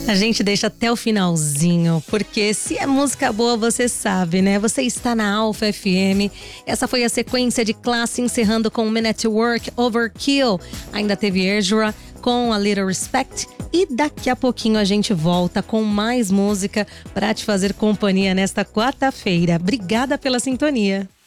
A gente deixa até o finalzinho, porque se é música boa, você sabe, né? Você está na Alpha FM. Essa foi a sequência de classe, encerrando com Men at Work, Overkill. Ainda teve Ezra com A Little Respect. E daqui a pouquinho a gente volta com mais música para te fazer companhia nesta quarta-feira. Obrigada pela sintonia.